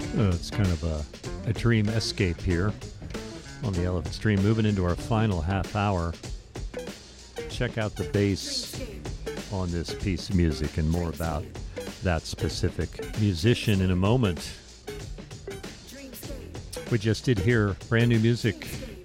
It's kind of a dream escape here on the Elephant Stream. Moving into our final half hour. Check out the bass on this piece of music and more about that specific musician in a moment. We just did hear brand new music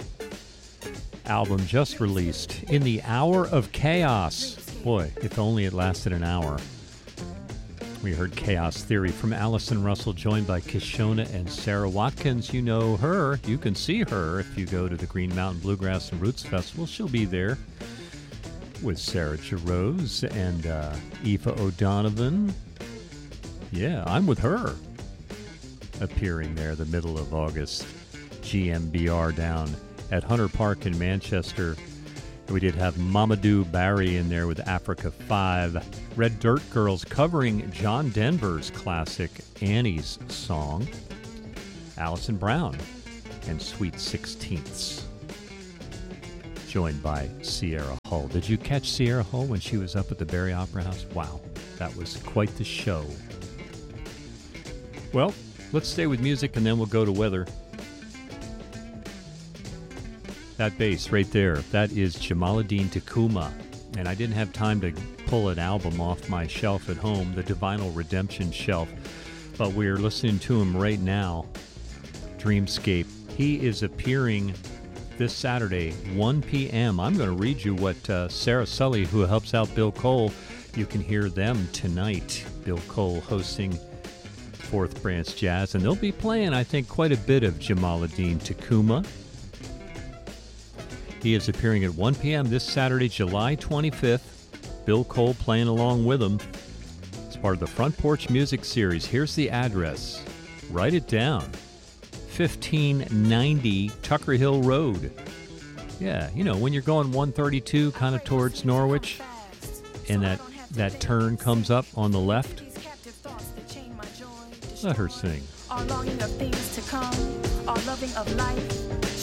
album just released, In the Hour of Chaos. Boy, if only it lasted an hour. We heard Chaos Theory from Allison Russell, joined by Kishona and Sarah Watkins. You know her. You can see her if you go to the Green Mountain Bluegrass and Roots Festival. She'll be there with Sarah Jarose and Aoife O'Donovan. Yeah, I'm with her. Appearing there the middle of August. GMBR down at Hunter Park in Manchester. We did have Mamadou Barry in there with Africa 5. Red Dirt Girls covering John Denver's classic Annie's song. Alison Brown and Sweet Sixteenths. Joined by Sierra Hull. Did you catch Sierra Hull when she was up at the Barry Opera House? Wow, that was quite the show. Well, let's stay with music and then we'll go to weather. That bass right there, that is Jamaaladeen Tacuma. And I didn't have time to pull an album off my shelf at home, the Divinal Redemption shelf. But we're listening to him right now, Dreamscape. He is appearing this Saturday, 1 p.m. I'm going to read you what Sarah Sully, who helps out Bill Cole, you can hear them tonight. Bill Cole hosting Fourth Branch Jazz. And they'll be playing, I think, quite a bit of Jamaaladeen Tacuma. He is appearing at 1 p.m. this Saturday, July 25th. Bill Cole playing along with him. It's part of the Front Porch Music Series. Here's the address. Write it down. 1590 Tucker Hill Road. Yeah, you know, when you're going 132 kind of towards Norwich, and that turn comes up on the left. Let her sing. Our longing of things to come, our loving of life.